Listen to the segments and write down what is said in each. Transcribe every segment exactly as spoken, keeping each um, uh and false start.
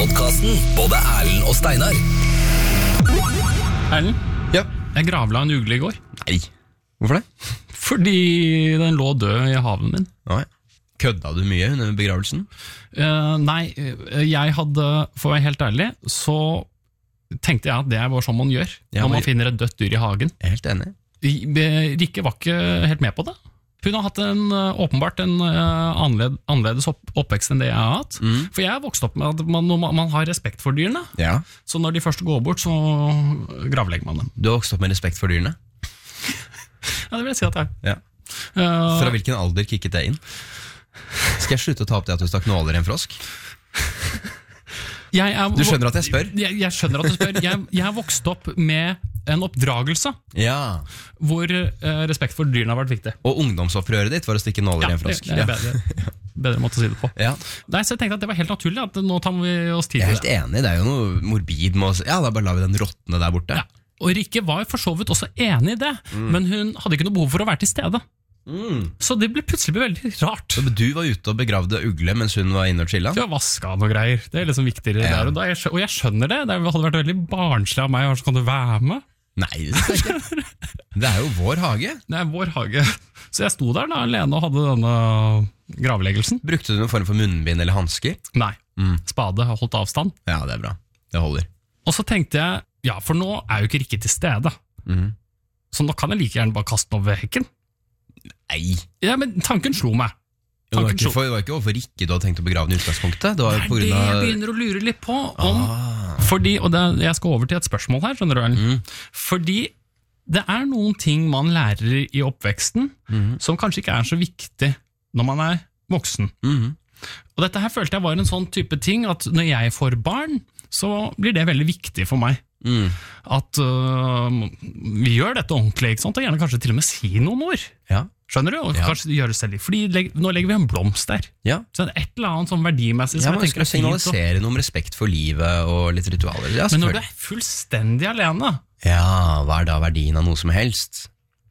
podcasten både Erlend og Steinar. Erlend, Ja. jeg gravla en ugle i går. Nei, hvorfor det? Fordi den lå død i haven min. Nei. Kødda du mye under begravelsen? Eh, nei, eh, jeg hadde, for å være helt ærlig, så tenkte jeg at det var sånn man gjør Ja, når men- man finner et dødt dyr i hagen. Jeg er helt enig. I- Rikke var ikke helt med på det. Hun har hatt en, eh, åpenbart en eh, anled, annerledes opp, oppvekst enn det jeg har hatt. Mm. For jeg har vokst opp med at man, man, man har respekt for dyrene. Ja. Så når de først går bort, så gravlegger man dem. Du har vokst opp med respekt for dyrene? Ja, det vil jeg si at det er. Ja. Eh, Fra hvilken alder kikket det inn? Skal jeg slutte å ta opp det at du stakk nåler i en frosk? jeg er, Du skjønner at jeg spør? Jeg, jeg skjønner at du spør. Jeg, jeg har vokst opp med en oppdragelse Ja. hvor eh, respekt for dyrene har vært viktig. Og ungdomsopprøret ditt var å stikke nåler i en frosk? det, det er bedre, bedre måte å si det på. Ja. Nei, så jeg tenkte at det var helt naturlig at nå tar vi oss tid Jeg er til helt det. enig, det er jo noe morbid med å Ja, da bare lar vi den råtne der borte. Ja. Og Rikke var jo for så vidt også enig i det, men hun hadde ikke noe behov for å være til stede. Mm. Så det ble plutselig veldig rart. Så du var ute og begravde ugle mens hun var inne og chilla? Vi har vaska noe greier. Det er liksom viktigere Ja. der og da. Jeg skjø- Og jeg skjønner det. Det hadde vært veldig barnslig av meg. Så kan du være med? Nei, det skal jeg ikke. Det er jo vår hage. Det er vår hage. Så jeg sto der da alene og hadde denne gravleggelsen. Brukte du noen form for munnbind eller hansker? Nei. Mm. Spade har holdt avstand. Ja, det er bra. Det holder. Og så tenkte jeg, ja, for nå er jo ikke Rikke til stede. Mhm. Så nå kan jeg like gjerne bare kaste den over hekken. Nei. Ja, men tanken slo meg. Det var Tanken ikke slo. for, det var ikke overfor Rikke du hadde tenkt å begrave den i utgangspunktet. Det var Det jo er på det grunn jeg av begynner å lure litt på. Om, ah. fordi, og det, jeg skal over til et spørsmål her, skjønner du vel? Mm. Fordi det er noen ting man lærer i oppveksten Mhm. som kanskje ikke er så viktig når man er voksen. Mhm. Og dette her følte jeg var en sånn type ting at når jeg får barn, så blir det veldig viktig for meg. Mm. At øh, vi gjør dette ordentlig, ikke sant? Og gjerne kanskje til og med si noen ord. Ja. Skjønner du? Og Ja. kanskje gjøre det selv litt. Fordi leg, nå legger vi en blomst der. Ja. Så det er et eller annet sånn verdimessig Ja, som man jeg tenker skal er fint. å- signalisere noe om respekt for livet og litt ritualer. Ja, Men når du selvfølgelig. er fullstendig alene. Ja, hva er da verdien av noe som helst?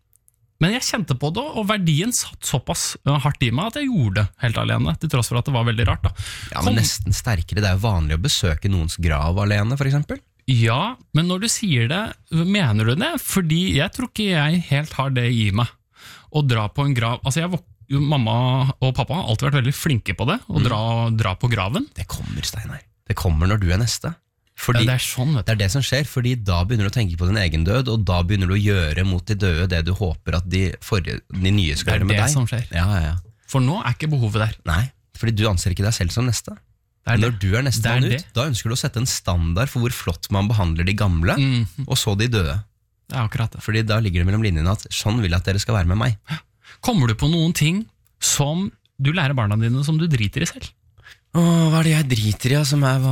Men jeg kjente på det, og verdien satt såpass øh, hardt i meg at jeg gjorde det helt alene. Til tross for at det var veldig rart. Da. Ja, men Kom- nesten sterkere. Det er jo vanlig å besøke noens grav alene, for eksempel. Ja, men når du sier det, mener du det? Fordi jeg tror ikke jeg helt har det i meg. Å dra på en grav. Altså jeg vok- Mamma og pappa har alltid vært veldig flinke på det, å dra, dra på graven. Det kommer, Steinar. Det kommer når du er neste. Fordi Ja, det er sånn, vet du. det er det som skjer, fordi da begynner du å tenke på din egen død, og da begynner du å gjøre mot de døde det du håper at de, forrige, de nye skal Det er gjøre med det deg. som skjer. Ja, ja, ja. For nå er ikke behovet der. Nei, fordi du anser ikke deg selv som neste. Det er Når det. du er Det er nestemann ut, det. da ønsker du å sette en standard for hvor flott man behandler de gamle, Mm, og så de døde. det er akkurat det. Fordi da ligger det mellom linjene at sånn vil jeg at dere skal være med meg. Kommer du på noen ting som du lærer barna dine som du driter i selv? Åh, hva er det jeg driter i, ja, som er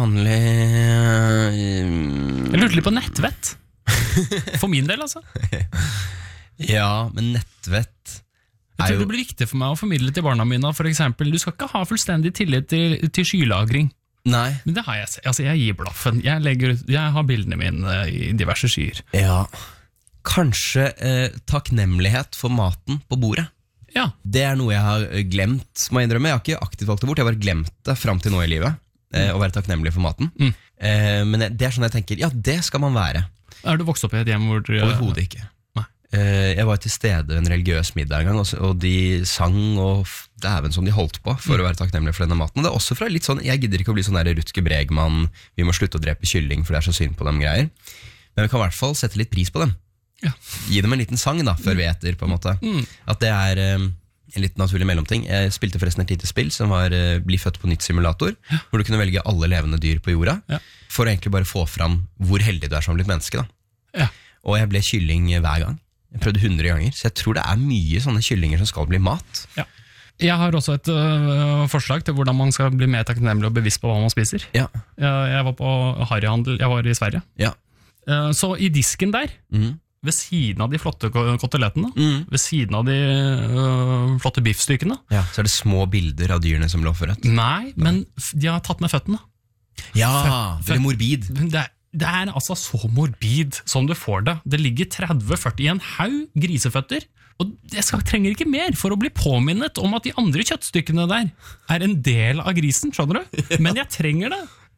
vanlig? Jeg lurte litt på nettvett. For min del, altså. Ja, men nettvett Jeg er tror jo det blir viktig for meg å formidle til barna mine, for eksempel, du skal ikke ha fullstendig tillit til, til skylagring. Nei. Men det har jeg, altså jeg gir blaffen. Jeg, legger, ut- jeg har bildene mine i diverse skyer. Ja. Kanskje eh, takknemlighet for maten på bordet. Ja, Det er noe jeg har eh, glemt, må jeg innrømme. Jeg har ikke aktivt valgt det bort, jeg har bare glemt det fram til nå i livet. Eh, å være takknemlig for maten. Mm. Eh, men det er sånn jeg tenker, ja, det skal man være. er du vokst opp i et hjem hvor du- Overhodet ikke. Nei. Eh, jeg var til stede ved en religiøs middag en gang, og, s- og de sang, og f- dæven som de holdt på for Mm. å være takknemlige for denne maten. Og det er også fra litt sånn, jeg gidder ikke å bli sånn der Rutger Bregman, vi må slutte å drepe kylling, for det er så synd på dem greier. Men vi kan i hvert fall sette litt pris på dem. Ja. Gi dem en liten sang da, før vi eter, på en måte. Mm. At det er eh, en litt naturlig mellomting. Jeg spilte forresten et lite spill som var eh, Bli født på nytt simulator, hvor du kunne velge alle levende dyr på jorda, Ja. for å egentlig bare få fram hvor heldig du er som blitt menneske da. Ja. Og jeg ble kylling hver gang. Jeg prøvde hundre ganger, så jeg tror det er mye sånne kyllinger som skal bli mat. Ja. Jeg har også et øh, forslag til hvordan man skal bli mer takknemlig og bevisst på hva man spiser. Ja. Jeg, jeg var på harryhandel, jeg var i Sverige. Ja. Eh, Så i disken der, Mhm. ved siden av de flotte ko- kotelettene, Mhm. ved siden av de øh, flotte biffstykkene, Ja, så er det små bilder av dyrene som lå for rødt. nei, men f- de har tatt med føttene. Ja, Fø- veldig morbid. Men Det er, det er altså så morbid som du får det. Det ligger tretti førti i en haug griseføtter, og jeg skal, trenger ikke mer for å bli påminnet om at de andre kjøttstykkene der er en del av grisen, skjønner du? Men jeg trenger det.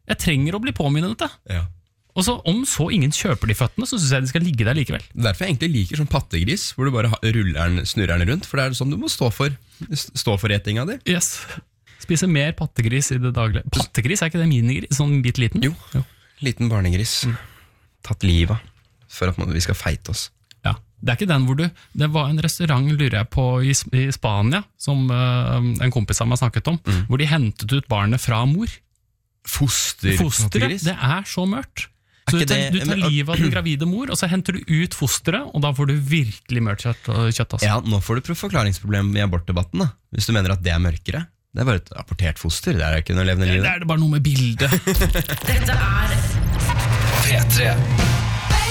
Jeg trenger å bli påminnet det. Ja. Og så om så ingen kjøper de føttene, så synes jeg de skal ligge der likevel. Derfor jeg egentlig liker sånn pattegris, hvor du bare ruller den, snurrer den rundt, for det er sånn du må stå for, stå for etinga di. Yes. Spise mer pattegris i det daglige. Pattegris, er ikke det minigris? Sånn bitte liten? Jo, jo. Liten barnegris. Mm. Tatt livet for at vi skal feite oss. Ja, det er ikke den hvor du, det var en restaurant, lurer jeg på, i, i Spania, som uh, en kompis av meg snakket om, mm. hvor de hentet ut barnet fra mor. Foster, Fosteret, det er så mørkt. Så du tar, du tar livet av den gravide mor, og så henter du ut fosteret, og da får du virkelig mørkt kjøtt. kjøtt altså. Ja, nå får du forklaringsproblem i abortdebatten da. Hvis du mener at det er mørkere. Det er bare et apportert foster, det er ikke noe levende liv. Det er det bare noe med bildet. Dette er P tre.